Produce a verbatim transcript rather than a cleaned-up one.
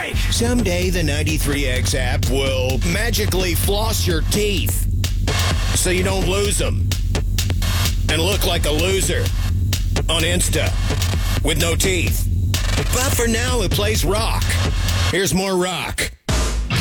right. Someday the ninety-three X app will magically floss your teeth so you don't lose them and look like a loser on Insta with no teeth. But for now, it plays rock. Here's more rock.